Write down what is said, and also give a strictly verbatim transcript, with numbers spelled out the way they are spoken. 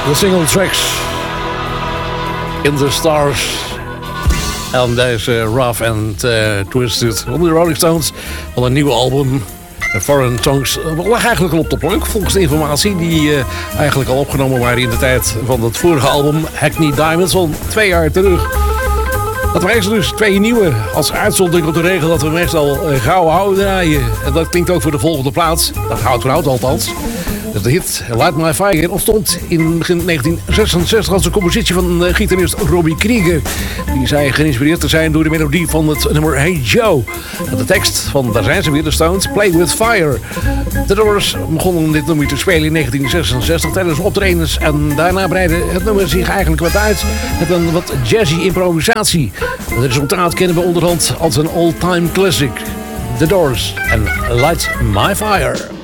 de single tracks In the Stars. En deze Rough and uh, Twisted van de Rolling Stones van een nieuwe album. Foreign Tongues lag eigenlijk al op de plank volgens de informatie die uh, eigenlijk al opgenomen waren in de tijd van het vorige album Hackney Diamonds van twee jaar terug. Dat wijzen dus twee nieuwe als uitzondering op de regel dat we meestal uh, gauw houden draaien. En dat klinkt ook voor de volgende plaats. Dat houdt van oud althans. Dus de hit Light My Fire ontstond in begin negentien zesenzestig als een compositie van uh, gitarist Robbie Krieger. Die zei geïnspireerd te zijn door de melodie van het nummer Hey Joe. En de tekst van Daar zijn ze weer, de Stones, Play With Fire. De Doors begonnen dit nummer te spelen in negentien zesenzestig tijdens optredens. En daarna breidde het nummer zich eigenlijk wat uit met een wat jazzy improvisatie. Het resultaat kennen we onderhand als een all-time classic. The Doors en Light My Fire.